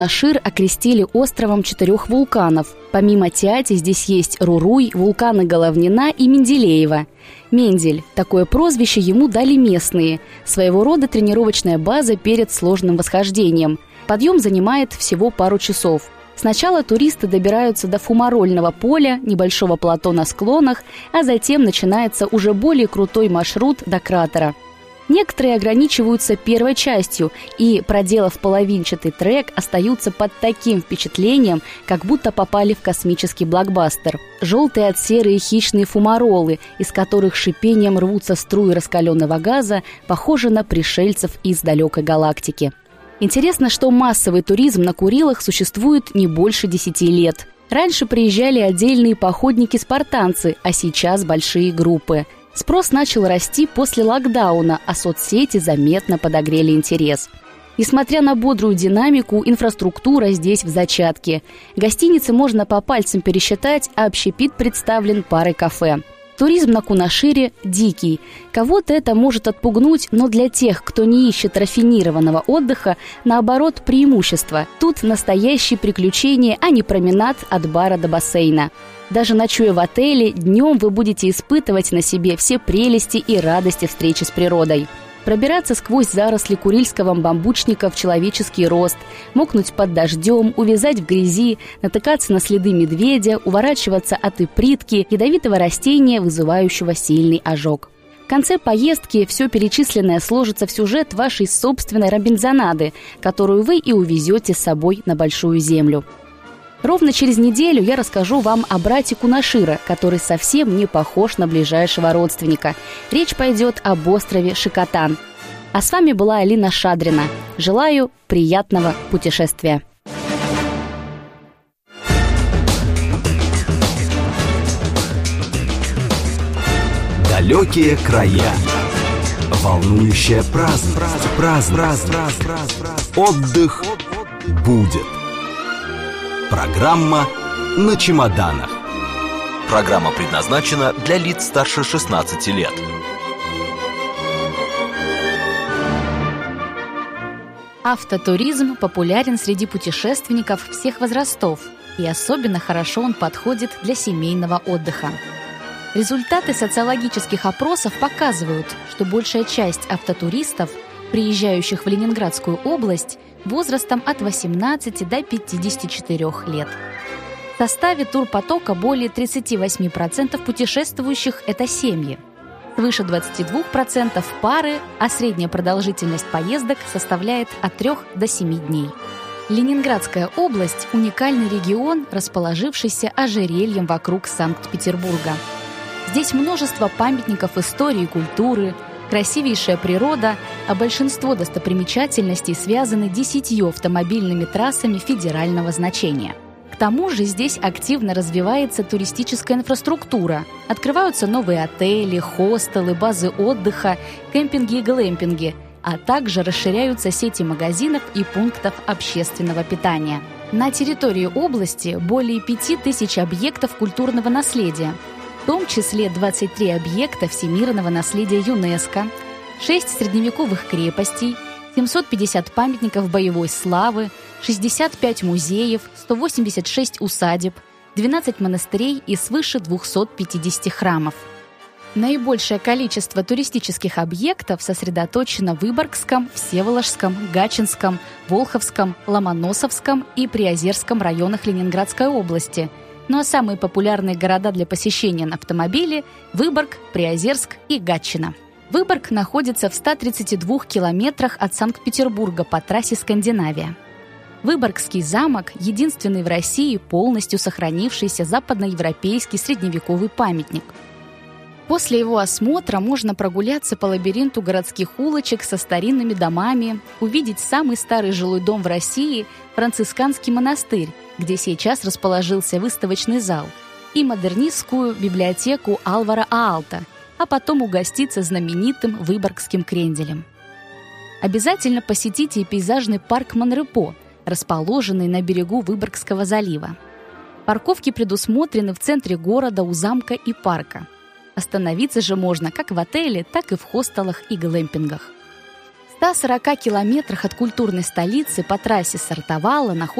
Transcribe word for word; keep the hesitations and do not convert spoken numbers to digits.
Кунашир окрестили островом четырех вулканов. Помимо Тиати здесь есть Руруй, вулканы Головнина и Менделеева. Мендель – такое прозвище ему дали местные. Своего рода тренировочная база перед сложным восхождением. Подъем занимает всего пару часов. Сначала туристы добираются до фумарольного поля, небольшого плато на склонах, а затем начинается уже более крутой маршрут до кратера. Некоторые ограничиваются первой частью и, проделав половинчатый трек, остаются под таким впечатлением, как будто попали в космический блокбастер. Желтые от серые хищные фумаролы, из которых шипением рвутся струи раскаленного газа, похожи на пришельцев из далекой галактики. Интересно, что массовый туризм на Курилах существует не больше десяти лет. Раньше приезжали отдельные походники-спартанцы, а сейчас большие группы. Спрос начал расти после локдауна, а соцсети заметно подогрели интерес. Несмотря на бодрую динамику, инфраструктура здесь в зачатке. Гостиницы можно по пальцам пересчитать, а общепит представлен парой кафе. Туризм на Кунашире дикий. Кого-то это может отпугнуть, но для тех, кто не ищет рафинированного отдыха, наоборот, преимущество. Тут настоящие приключения, а не променад от бара до бассейна. Даже ночуя в отеле, днем вы будете испытывать на себе все прелести и радости встречи с природой. Пробираться сквозь заросли курильского бамбучника в человеческий рост, мокнуть под дождем, увязать в грязи, натыкаться на следы медведя, уворачиваться от ипритки, ядовитого растения, вызывающего сильный ожог. В конце поездки все перечисленное сложится в сюжет вашей собственной робинзонады, которую вы и увезете с собой на Большую Землю. Ровно через неделю я расскажу вам о брате Кунашира, который совсем не похож на ближайшего родственника. Речь пойдет об острове Шикотан. А с вами была Алина Шадрина. Желаю приятного путешествия. Далекие края. Волнующая праздность. Праздность. Отдых будет. Программа «На чемоданах». Программа предназначена для лиц старше шестнадцати лет. Автотуризм популярен среди путешественников всех возрастов, и особенно хорошо он подходит для семейного отдыха. Результаты социологических опросов показывают, что большая часть автотуристов, приезжающих в Ленинградскую область, возрастом от восемнадцати до пятидесяти четырёх лет. В составе турпотока более тридцати восьми процентов путешествующих – это семьи. Свыше двадцати двух процентов – пары, а средняя продолжительность поездок составляет от трёх до семи дней. Ленинградская область – уникальный регион, расположившийся ожерельем вокруг Санкт-Петербурга. Здесь множество памятников истории и культуры, красивейшая природа, а большинство достопримечательностей связаны десятью автомобильными трассами федерального значения. К тому же здесь активно развивается туристическая инфраструктура. Открываются новые отели, хостелы, базы отдыха, кемпинги и глэмпинги, а также расширяются сети магазинов и пунктов общественного питания. На территории области более пяти тысяч объектов культурного наследия, в том числе двадцать три объекта всемирного наследия ЮНЕСКО, шесть средневековых крепостей, семьсот пятьдесят памятников боевой славы, шестьдесят пять музеев, сто восемьдесят шесть усадеб, двенадцать монастырей и свыше двухсот пятидесяти храмов. Наибольшее количество туристических объектов сосредоточено в Выборгском, Всеволожском, Гатчинском, Волховском, Ломоносовском и Приозерском районах Ленинградской области. Ну а самые популярные города для посещения на автомобиле – Выборг, Приозерск и Гатчина. Выборг находится в ста тридцати двух километрах от Санкт-Петербурга по трассе Скандинавия. Выборгский замок – единственный в России полностью сохранившийся западноевропейский средневековый памятник. После его осмотра можно прогуляться по лабиринту городских улочек со старинными домами, увидеть самый старый жилой дом в России – францисканский монастырь, где сейчас расположился выставочный зал, и модернистскую библиотеку Алвара Аалта, а потом угоститься знаменитым Выборгским кренделем. Обязательно посетите и пейзажный парк Монрепо, расположенный на берегу Выборгского залива. Парковки предусмотрены в центре города у замка и парка. Остановиться же можно как в отеле, так и в хостелах и глэмпингах. ста сорока километрах от культурной столицы по трассе Сартовала находится